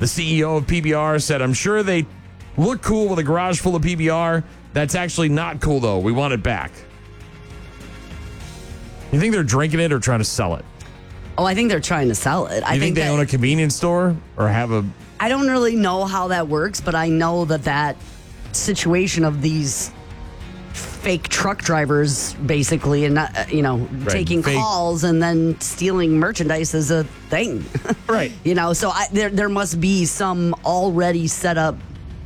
The CEO of PBR said, I'm sure they look cool with a garage full of PBR. That's actually not cool, though. We want it back. You think they're drinking it or trying to sell it? Oh, I think they're trying to sell it. You think they own a convenience store or have a... I don't really know how that works, but I know that situation of these fake truck drivers, basically, and not, taking calls and then stealing merchandise is a thing. Right. So there must be some already set up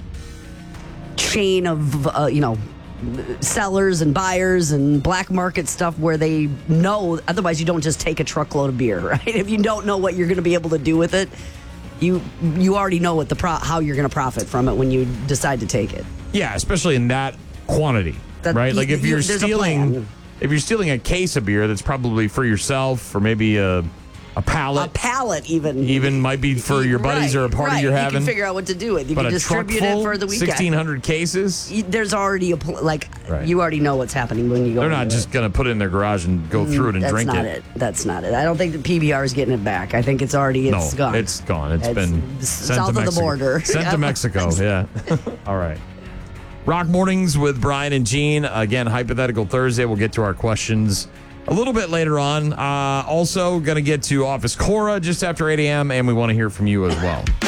chain of, sellers and buyers and black market stuff where they know, otherwise you don't just take a truckload of beer, right? If you don't know what you're going to be able to do with it, you already know what how you're going to profit from it when you decide to take it. Yeah, especially in that quantity, right? Like if you're stealing a case of beer that's probably for yourself or maybe a pallet. A pallet even might be for your buddies or a party you're having. You can figure out what to do with. You but can distribute it for the weekend. 1,600 cases? There's already you already know what's happening when you go. They're not just going to put it in their garage and go through it and drink it. That's not it. I don't think the PBR is getting it back. I think it's gone. It's gone. It's been sent south to of the border. Sent to Mexico, yeah. All right. Rock Mornings with Brian and Gene. Again, Hypothetical Thursday. We'll get to our questions a little bit later on. Also, going to get to Office Cora just after 8 a.m., and we want to hear from you as well.